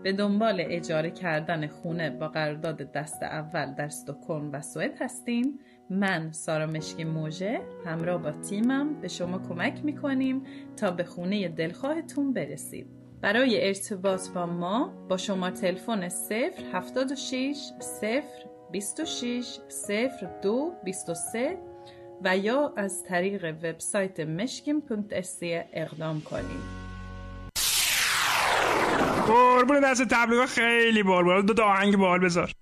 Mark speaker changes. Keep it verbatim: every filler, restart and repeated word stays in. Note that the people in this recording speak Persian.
Speaker 1: به دنبال اجاره کردن خونه با قرارداد دست اول در استکهلم و سوئد هستین، من سارا مشکی موژه همراه با تیمم به شما کمک میکنیم تا به خونه دلخواهتون برسید. برای ارتباط با ما با شما تلفن صفر هفتاد و شش صفر بیست و شش صفر دو بیست و سه و یا از طریق وبسایت مشکیم پونت اس اقدام کنید.
Speaker 2: قربون دست تبلیغات خیلی بال بال. دو تا آهنگ باحال بذار.